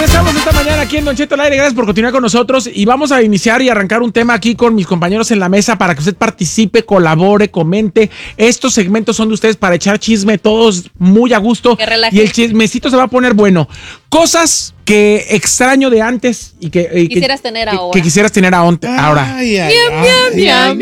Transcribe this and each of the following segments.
Regresamos esta mañana aquí en Don Cheto al Aire. Gracias por continuar con nosotros y vamos a iniciar y arrancar un tema aquí con mis compañeros en la mesa para que usted participe, colabore, comente. Estos segmentos son de ustedes para echar chisme, todos muy a gusto y el chismecito se va a poner bueno. Cosas que extraño de antes y que quisieras tener ahora. Que quisieras tener ahora. Miau.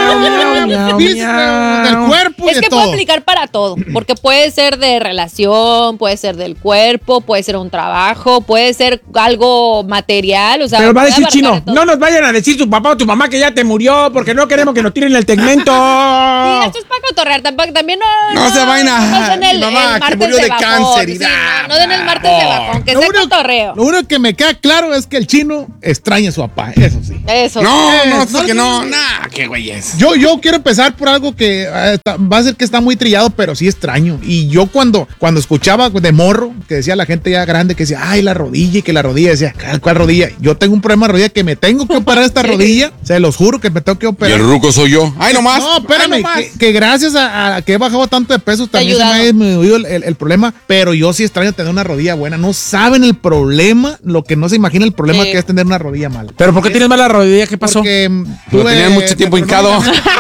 Del cuerpo y es de que todo. puede aplicar para todo, porque puede ser de relación, puede ser del cuerpo, puede ser un trabajo, puede ser algo material, o sea. Pero va a decir Chino, no nos vayan a decir tu papá o tu mamá que ya te murió porque no queremos que nos tiren el tegmento. Sí, esto es para cotorrear, también no se vaina. No den el martes que murió de bajón, cáncer y sí, no den el martes de bajón, que sea cotorreo. Lo único que me queda claro es que el Chino extraña a su papá, eso sí. Eso. Qué güey es. Yo quiero empezar por algo que va a ser que está muy trillado, pero sí extraño. Y yo cuando escuchaba de morro, que decía la gente ya grande, que decía, ay, la rodilla, y que la rodilla, decía, ¿cuál rodilla? Yo tengo un problema de rodilla que me tengo que operar esta rodilla, se los juro que me tengo que operar. Y el ruco soy yo. ¡Ay, nomás! No, espérame, que gracias a que he bajado tanto de peso, también se me ha disminuido el problema, pero yo sí extraño tener una rodilla buena. No saben el problema, lo que no se imagina el problema que es tener una rodilla mala. ¿Pero por qué tienes mala rodilla? ¿Qué pasó? Porque tenía mucho tiempo hincado.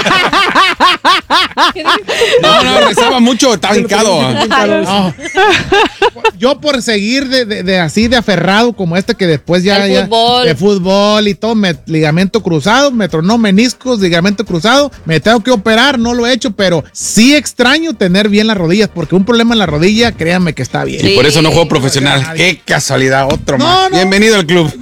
No, rezaba mucho, estaba hincado. No. Yo por seguir de así de aferrado como que después ya de fútbol y todo, ligamento cruzado, me tronó meniscos, ligamento cruzado, me tengo que operar, no lo he hecho, pero sí extraño tener bien las rodillas, porque un problema en la rodilla, créanme que está bien. Y por eso no juego profesional. Qué casualidad, otro más. Bienvenido al club.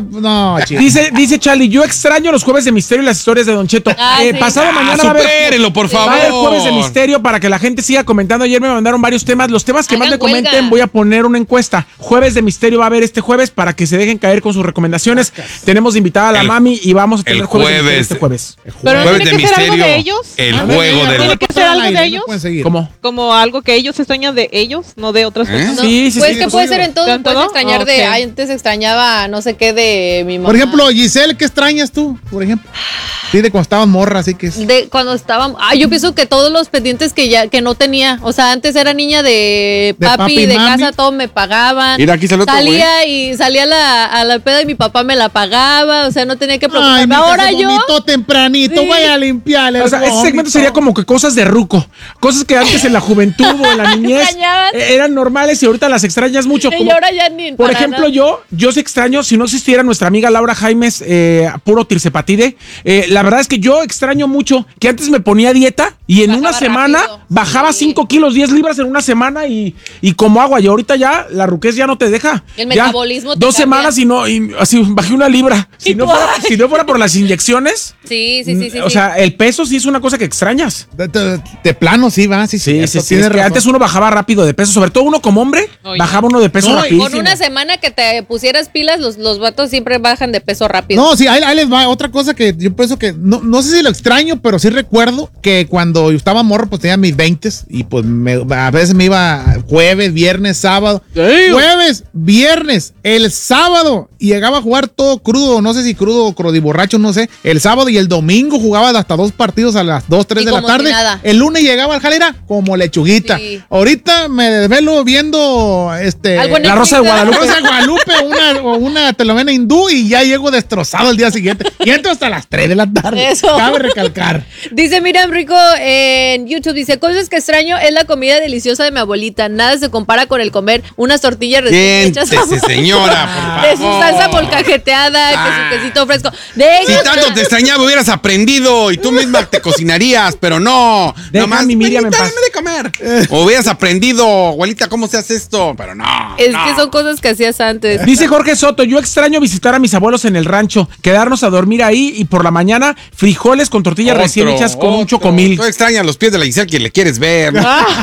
Dice Charlie, yo extraño los jueves de misterio y las historias de Don Cheto. Pasado mañana supérenlo, por favor. Va a haber jueves de misterio para que la gente siga comentando. Ayer me mandaron varios temas. Los temas que más me comenten, voy a poner una encuesta. Jueves de misterio va a haber este jueves para que se dejen caer con sus recomendaciones. Tenemos invitada a la mami y vamos a tener jueves de misterio este jueves. Pero jueves ¿tiene que ser algo de ellos? El juego del... ¿Tiene que ser algo de ellos? ¿Cómo? Como algo que ellos extrañan de ellos, no de otras personas. Sí. Pues que puede ser en todo. Puedes extrañar de... Antes extrañaba no sé qué de mi mamá. Por ejemplo, Giselle, ¿qué extrañas tú? Por ejemplo. Sí, de cuando estabas morra, así que es. De cuando estábamos. Yo pienso que todos los pendientes que no tenía. O sea, antes era niña de papi, de casa, todo me pagaban. Mira, aquí salió salía a la peda y mi papá me la pagaba. O sea, no tenía que preocuparme. Ahora yo. Tempranito, vaya a limpiarle. O sea, ese segmento sería como que cosas de ruco. Cosas que antes en la juventud o en la niñez eran normales y ahorita las extrañas mucho. Y ahora ya ni. Por ejemplo, yo sí extraño, si no existiera nuestra amiga Laura Jaimes, puro tirsepatide, la verdad es que yo extraño mucho que antes me ponía dieta y en una semana bajaba 5 kilos, 10 libras en una semana y como agua. Y ahorita ya la ruquez ya no te deja. El metabolismo. 2 semanas y así bajé una libra. Si no fuera por las inyecciones. Sí. O sea, el peso sí es una cosa que extrañas. De plano, sí, va. Sí. Es que antes uno bajaba rápido de peso, sobre todo uno como hombre, bajaba uno de peso rapidísimo. Con una semana que te pusieras pilas, los vatos siempre bajan de peso rápido. No, sí, ahí les va. Otra cosa que yo pienso que, no sé si lo extraño, pero sí recuerdo que cuando yo estaba morro, pues tenía mis 20s y pues a veces me iba jueves, viernes, sábado. Jueves, viernes, el sábado y llegaba a jugar todo crudo, no sé si crudo o crodiborracho, no sé. El sábado y el domingo jugaba hasta 2 partidos a las 2, 3 de la tarde. El lunes llegaba al jalera como lechuguita. Sí. Ahorita me desvelo viendo La Rosa de Guadalupe. La Rosa de Guadalupe o una telenovela hindú y ya llego destrozado el día siguiente. Y entro hasta las 3 de la tarde. Eso. Cabe recalcar. Dice Miriam Rico en YouTube, dice, cosas que extraño es la comida deliciosa de mi abuelita. Nada se compara con el comer unas tortillas recién hechas. Señora, por de su salsa molcajeteada, que su quesito fresco. Si tanto te extrañaba, hubieras aprendido y tú misma te cocinarías, pero no. Nomás mi Miriam en paz. Dame de comer. O hubieras aprendido, abuelita, cómo se hace esto, pero no. Es que son cosas que hacías antes. Dice Jorge Soto, yo extraño visitar a mis abuelos en el rancho, quedarnos a dormir ahí y por la mañana frijoles con tortillas recién hechas con un chocomil. Tú extrañas los pies de la Giselle que le quieres ver.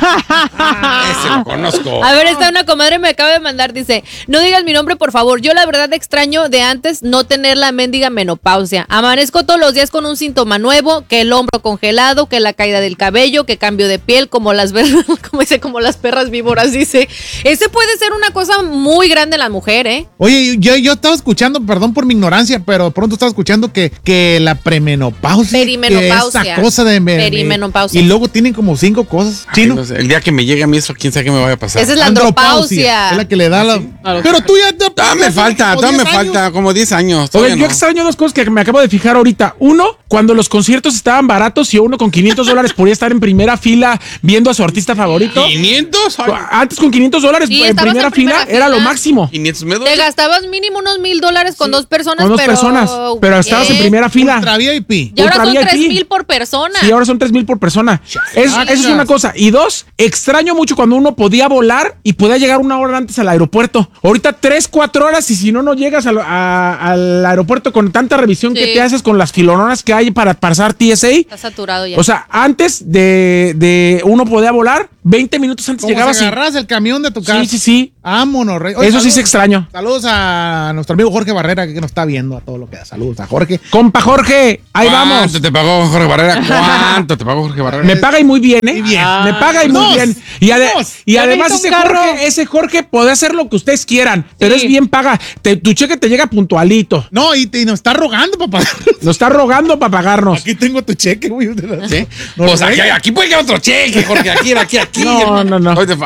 Ese lo conozco. A ver, una comadre me acaba de mandar, dice, no digas mi nombre, por favor. Yo la verdad extraño de antes no tener la mendiga menopausia. Amanezco todos los días con un síntoma nuevo, que el hombro congelado, que la caída del cabello, que cambio de piel, como las víboras, ¿verdad? Como las perras víboras, dice. Ese puede ser una cosa muy grande en la mujer, ¿eh? Oye, yo estaba escuchando, perdón por mi ignorancia, pero pronto estaba escuchando que la premenopausia. Perimenopausia. Que esa cosa de perimenopausia. Y luego tienen como 5 cosas. Ay, Chino. no sé, el día que me llegue a mí eso, quién sabe qué me vaya a pasar. Esa es la andropausia. Es la que le da la. Pero tú ya te. Todavía me falta como 10 años. Oye, yo no. extraño dos cosas que me acabo de fijar ahorita. Uno, cuando los conciertos estaban baratos y uno con $500 podía estar en primera fila viendo a su artista favorito. ¿500? Ay, Antes con $500 Sí, en estabas primera en fila primera era lo fila. máximo. 500 me Te duele. gastabas mínimo unos $1,000 con dos personas, Con dos pero... personas, pero estabas en primera fila. Ultra VIP. Y ahora Ultra son VIP. 3,000 por persona. Sí, ahora son 3,000 por persona. Eso es una cosa. Y dos, extraño mucho cuando uno podía volar y podía llegar 1 hora antes al aeropuerto. Ahorita 3-4 horas y si no llegas al aeropuerto con tanta revisión que Sí. te haces con las filononas que hay para pasar TSA. Está saturado ya. O sea, antes de uno podía volar, 20 minutos antes Como llegabas si y... agarras el camión de tu casa. Sí. Vámonos, rey. Eso sí se extraño. Saludos a nuestro amigo Jorge Barrera, que nos está viendo a todo lo que da. Saludos a Jorge. Compa Jorge, ahí vamos. ¿Cuánto te pagó Jorge Barrera? ¿Cuánto te pagó Jorge Barrera? Me paga y muy bien, ¿eh? Muy bien. Me paga y muy Dos. bien. Y Yo además necesito un carro. ese Jorge puede hacer lo que ustedes quieran, pero Sí. es bien paga. Tu cheque te llega puntualito. No, y nos está rogando, papá. Nos está rogando para pagarnos. Aquí tengo tu cheque, güey. ¿Sí? No, Pues rey. aquí puede que otro cheque, Jorge. Aquí. No. Ahorita